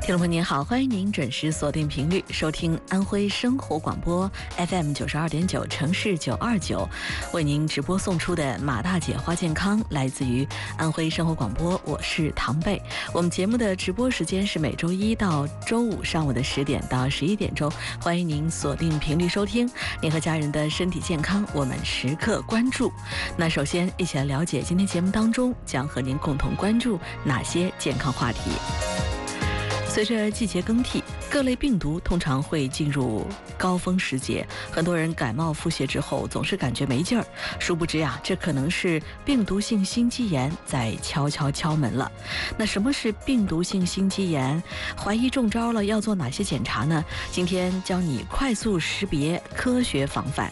听众朋友您好，欢迎您准时锁定频率收听安徽生活广播 FM 92.9城市929，为您直播送出的马大姐话健康，来自于安徽生活广播，我是唐贝。我们节目的直播时间是每周一到周五上午的10点到11点钟，欢迎您锁定频率收听。您和家人的身体健康，我们时刻关注。那首先一起来了解今天节目当中将和您共同关注哪些健康话题。随着季节更替，各类病毒通常会进入高峰时节，很多人感冒腹泻之后总是感觉没劲儿，殊不知啊，这可能是病毒性心肌炎在悄悄敲门了。那什么是病毒性心肌炎？怀疑中招了要做哪些检查呢？今天教你快速识别，科学防范。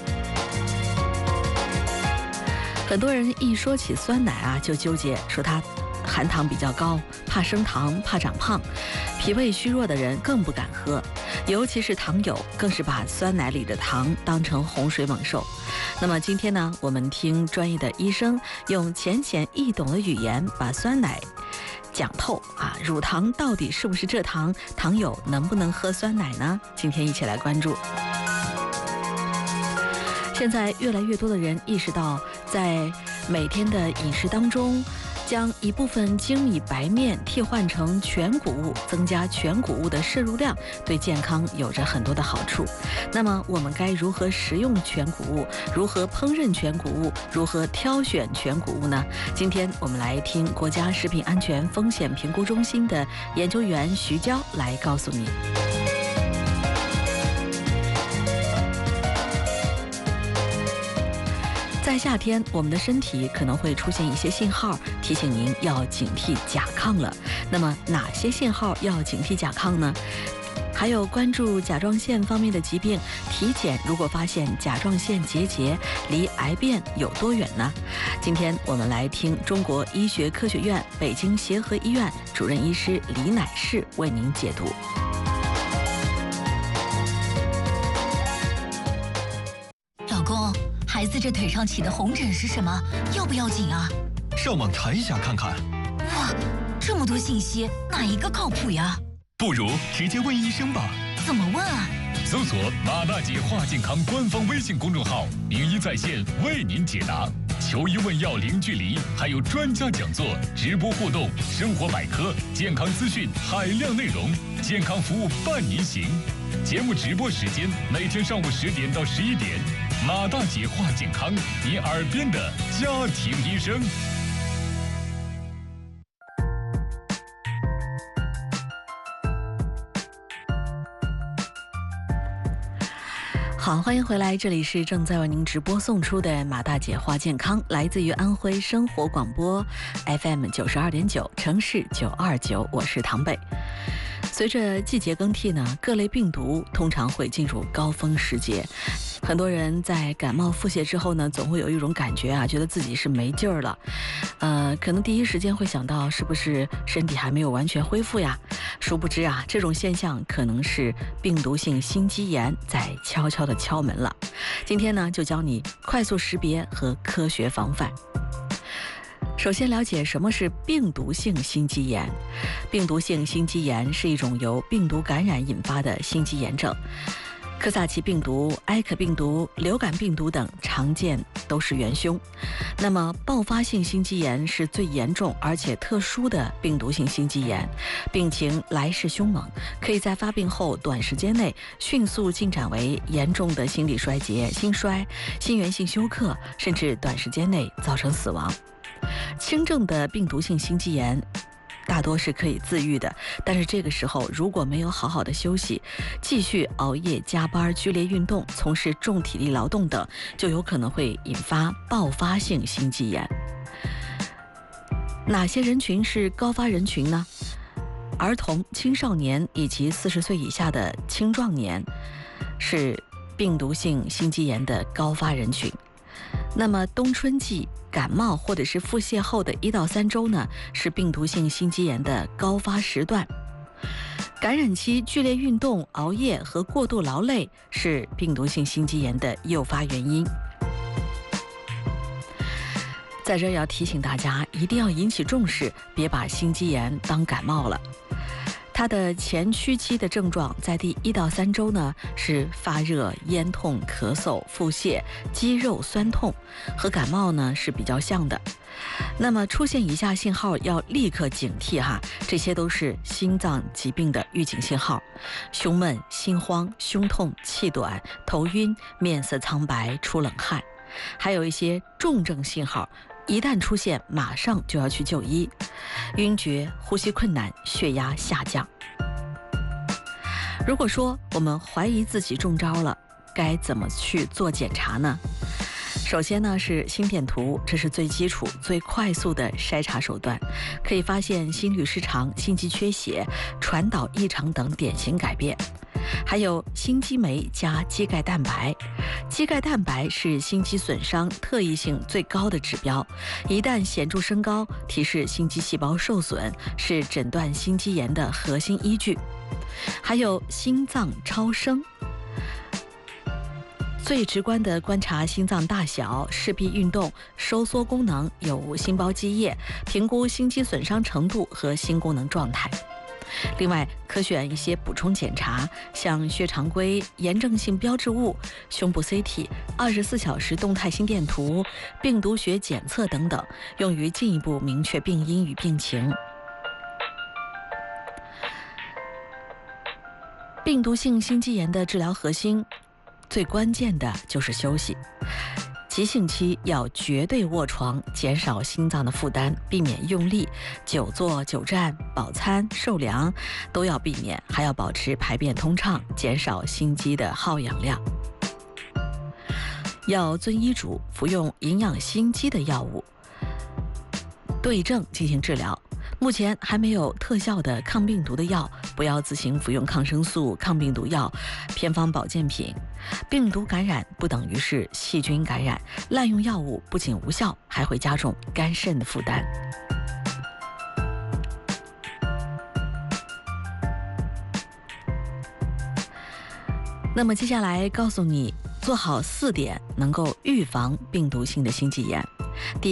很多人一说起酸奶啊，就纠结说它含糖比较高，怕升糖，怕长胖，脾胃虚弱的人更不敢喝，尤其是糖友更是把酸奶里的糖当成洪水猛兽。那么今天呢，我们听专业的医生用浅显易懂的语言把酸奶讲透啊，乳糖到底是不是蔗糖？糖友能不能喝酸奶呢？今天一起来关注。现在越来越多的人意识到，在每天的饮食当中，将一部分精米白面替换成全谷物，增加全谷物的摄入量，对健康有着很多的好处。那么我们该如何食用全谷物？如何烹饪全谷物？如何挑选全谷物呢？今天我们来听国家食品安全风险评估中心的研究员徐娇来告诉你。在夏天，我们的身体可能会出现一些信号，提醒您要警惕甲亢了。那么哪些信号要警惕甲亢呢？还有关注甲状腺方面的疾病，体检如果发现甲状腺结节，离癌变有多远呢？今天我们来听中国医学科学院北京协和医院主任医师李乃士为您解读。 老公，孩子这腿上起的红疹是什么？要不要紧啊？ 上网查一下看看。 哇，这么多信息，哪一个靠谱呀？ 不如直接问医生吧。 怎么问啊？ 搜索马大姐话健康官方微信公众号，名医在线为您解答，求医问药零距离，还有专家讲座、直播互动、生活百科、健康资讯海量内容，健康服务伴您行。节目直播时间每天上午10点到11点，马大姐话健康，你耳边的家庭医生。 好，欢迎回来，这里是正在为您直播送出的马大姐话健康，来自于安徽生活广播 FM 92.9城市929，我是唐贝。随着季节更替呢，各类病毒通常会进入高峰时节。很多人在感冒腹泻之后呢，总会有一种感觉啊，觉得自己是没劲儿了。可能第一时间会想到是不是身体还没有完全恢复呀？殊不知啊，这种现象可能是病毒性心肌炎在悄悄地敲门了。今天呢，就教你快速识别和科学防范。首先了解什么是病毒性心肌炎。病毒性心肌炎是一种由病毒感染引发的心肌炎症。科萨奇病毒、埃克病毒、流感病毒等常见都是元凶。那么爆发性心肌炎是最严重而且特殊的病毒性心肌炎，病情来势凶猛，可以在发病后短时间内迅速进展为严重的心力衰竭、心衰、心源性休克，甚至短时间内造成死亡。轻症的病毒性心肌炎大多是可以自愈的，但是这个时候如果没有好好的休息，继续熬夜加班、剧烈运动、从事重体力劳动等，就有可能会引发爆发性心肌炎。哪些人群是高发人群呢？儿童、青少年以及40岁以下的青壮年是病毒性心肌炎的高发人群。那么冬春季感冒或者是腹泻后的1到3周呢，是病毒性心肌炎的高发时段。感染期剧烈运动、熬夜和过度劳累是病毒性心肌炎的诱发原因。在这要提醒大家，一定要引起重视，别把心肌炎当感冒了。 它的前驱期的症状在第1到3周呢是发热、咽痛、咳嗽、腹泻、肌肉酸痛，和感冒呢是比较像的。那么出现以下信号要立刻警惕哈，这些都是心脏疾病的预警信号：胸闷、心慌、胸痛、气短、头晕、面色苍白、出冷汗。还有一些重症信号，一旦出现马上就要去就医：晕厥、呼吸困难、血压下降。如果说我们怀疑自己中招了，该怎么去做检查呢？首先呢是心电图，这是最基础、最快速的筛查手段，可以发现心律失常、心肌缺血、传导异常等典型改变。还有心肌酶加肌钙蛋白，肌钙蛋白是心肌损伤特异性最高的指标，一旦显著升高，提示心肌细胞受损，是诊断心肌炎的核心依据。还有心脏超声，最直观的观察心脏大小、室壁运动、收缩功能有无心包积液，评估心肌损伤程度和心功能状态。另外，可选一些补充检查，像血常规、炎症性标志物、胸部 CT、24小时动态心电图、病毒学检测等等，用于进一步明确病因与病情。病毒性心肌炎的治疗核心，最关键的就是休息。急性期要绝对卧床，减少心脏的负担，避免用力、久坐、久站、饱餐、受凉都要避免，还要保持排便通畅，减少心肌的耗氧量。要遵医嘱服用营养心肌的药物，对症进行治疗。目前还没有特效的抗病毒的药，不要自行服用抗生素、抗病毒药、偏方保健品。病毒感染不等于是细菌感染，滥用药物不仅无效，还会加重肝肾的负担。那么接下来告诉你，做好4点能够预防病毒性的心肌炎。